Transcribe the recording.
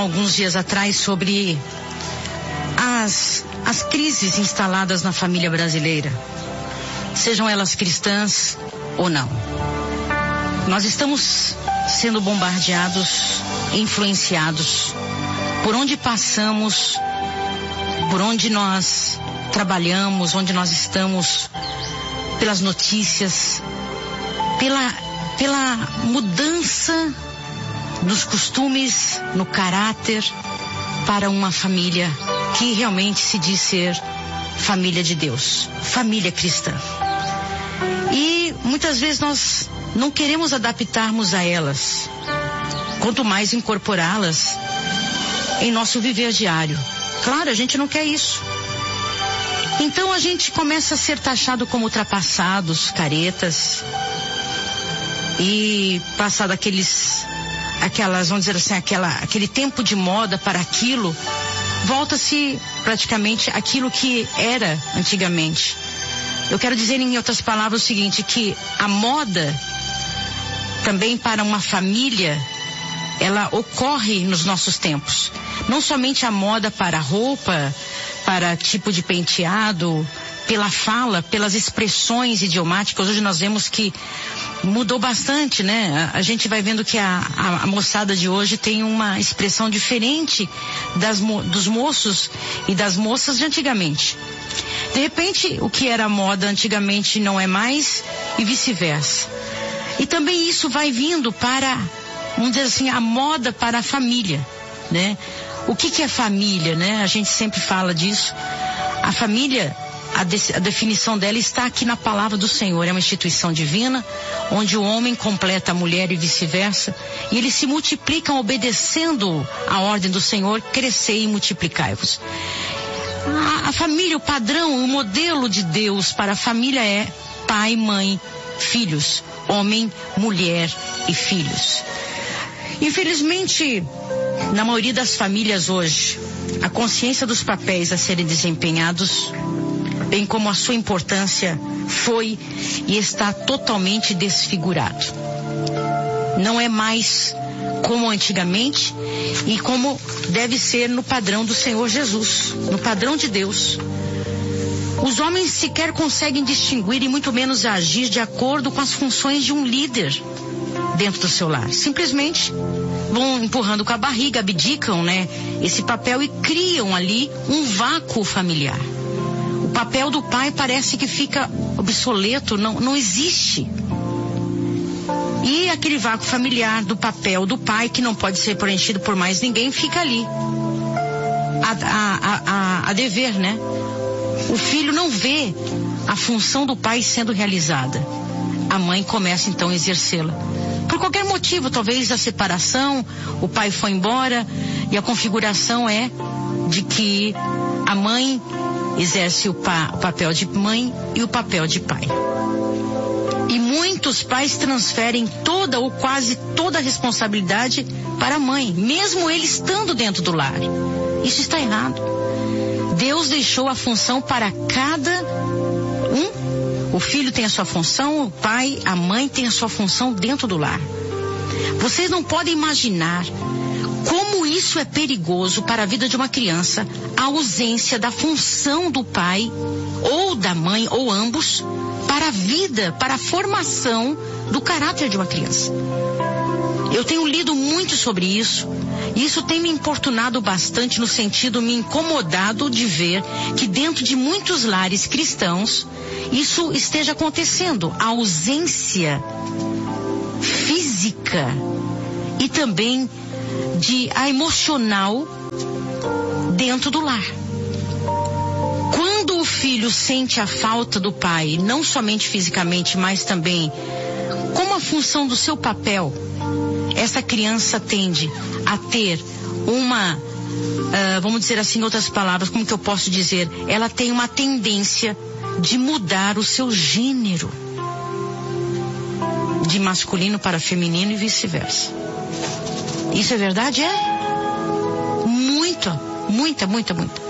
alguns dias atrás sobre as crises instaladas na família brasileira, sejam elas cristãs ou não. Nós estamos sendo bombardeados, influenciados, por onde passamos, por onde nós trabalhamos, onde nós estamos, pelas notícias, pela mudança nos costumes, no caráter, para uma família que realmente se diz ser família de Deus, família cristã. E muitas vezes nós não queremos adaptarmos a elas, quanto mais incorporá-las em nosso viver diário. Claro, a gente não quer isso. Então a gente começa a ser taxado como ultrapassados, caretas, e passar vamos dizer assim, aquele tempo de moda para aquilo, volta-se praticamente aquilo que era antigamente. Eu quero dizer em outras palavras o seguinte, que a moda também para uma família, ela ocorre nos nossos tempos. Não somente a moda para roupa, para tipo de penteado, pela fala, pelas expressões idiomáticas. Hoje nós vemos que mudou bastante, né? A gente vai vendo que a moçada de hoje tem uma expressão diferente dos moços e das moças de antigamente. De repente, o que era moda antigamente não é mais, e vice-versa. E também isso vai vindo para, vamos dizer assim, a moda para a família, né? O que é família, né? A gente sempre fala disso. A família, a definição dela está aqui na palavra do Senhor. É uma instituição divina, onde o homem completa a mulher e vice-versa. E eles se multiplicam obedecendo a ordem do Senhor: crescei e multiplicai-vos. A família, o padrão, o modelo de Deus para a família é pai, mãe, filhos, homem, mulher e filhos. Infelizmente, na maioria das famílias hoje, a consciência dos papéis a serem desempenhados, bem como a sua importância, foi e está totalmente desfigurado. Não é mais como antigamente e como deve ser no padrão do Senhor Jesus, no padrão de Deus. Os homens sequer conseguem distinguir e muito menos agir de acordo com as funções de um líder dentro do seu lar. Simplesmente vão empurrando com a barriga, abdicam, né, esse papel e criam ali um vácuo familiar. O papel do pai parece que fica obsoleto, não existe. E aquele vácuo familiar do papel do pai, que não pode ser preenchido por mais ninguém, fica ali a dever, né? O filho não vê a função do pai sendo realizada. A mãe começa então a exercê-la. Por qualquer motivo, talvez a separação, o pai foi embora, e a configuração é de que a mãe exerce o papel de mãe e o papel de pai. E muitos pais transferem toda ou quase toda a responsabilidade para a mãe, mesmo ele estando dentro do lar. Isso está errado. Deus deixou a função para cada um. O filho tem a sua função, o pai, a mãe tem a sua função dentro do lar. Vocês não podem imaginar como isso é perigoso para a vida de uma criança, a ausência da função do pai ou da mãe, ou ambos, para a vida, para a formação do caráter de uma criança. Eu tenho lido muito sobre isso, e isso tem me importunado bastante, no sentido, me incomodado de ver que dentro de muitos lares cristãos isso esteja acontecendo, a ausência física e também a emocional dentro do lar. Quando o filho sente a falta do pai, não somente fisicamente, mas também como a função do seu papel, essa criança tende a ter uma, vamos dizer assim, em outras palavras, como que eu posso dizer? Ela tem uma tendência de mudar o seu gênero, de masculino para feminino e vice-versa. Isso é verdade? É? Muita.